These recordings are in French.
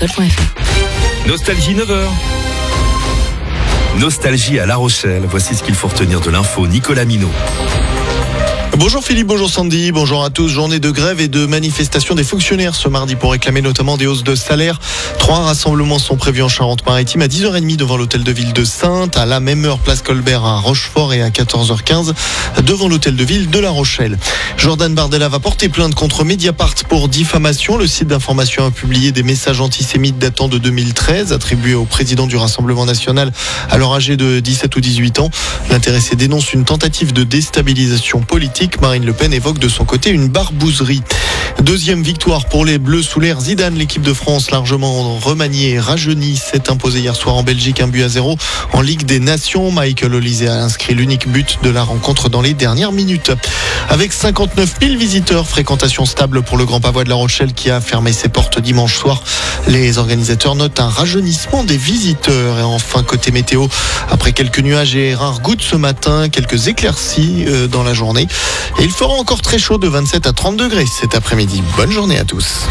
agricole.fr. Nostalgie 9h. Nostalgie à La Rochelle. Voici ce qu'il faut retenir de l'info. Nicolas Minot. Bonjour Philippe, bonjour Sandy, bonjour à tous. Journée de grève et de manifestation des fonctionnaires ce mardi pour réclamer notamment des hausses de salaire. 3 rassemblements sont prévus en Charente-Maritime à 10h30 devant l'hôtel de ville de Saintes, à la même heure place Colbert à Rochefort et à 14h15 devant l'hôtel de ville de La Rochelle. Jordan Bardella va porter plainte contre Mediapart pour diffamation. Le site d'information a publié des messages antisémites datant de 2013 attribués au président du Rassemblement national alors âgé de 17 ou 18 ans. L'intéressé dénonce une tentative de déstabilisation politique. Marine Le Pen évoque de son côté une barbouzerie. Deuxième victoire pour les Bleus sous l'ère Zidane. L'équipe de France, largement remaniée et rajeunie, s'est imposée hier soir en Belgique 1-0 en Ligue des Nations. Michael Olise a inscrit l'unique but de la rencontre dans les dernières minutes. Avec 59 000 visiteurs, fréquentation stable pour le Grand Pavois de La Rochelle qui a fermé ses portes dimanche soir. Les organisateurs notent un rajeunissement des visiteurs. Et enfin, côté météo, après quelques nuages et rares gouttes ce matin, quelques éclaircies dans la journée. Et il fera encore très chaud de 27 à 30 degrés cet après-midi. Bonne journée à tous.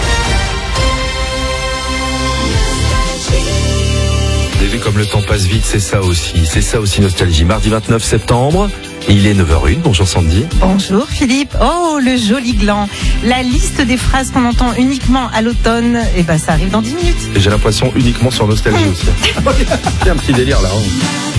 Vous avez vu comme le temps passe vite, c'est ça aussi Nostalgie. Mardi 29 septembre, il est 9h01. Bonjour Sandy. Bonjour Philippe. Oh, le joli gland. La liste des phrases qu'on entend uniquement à l'automne, ça arrive dans 10 minutes. Et j'ai l'impression uniquement sur Nostalgie aussi. Il y a un petit délire là.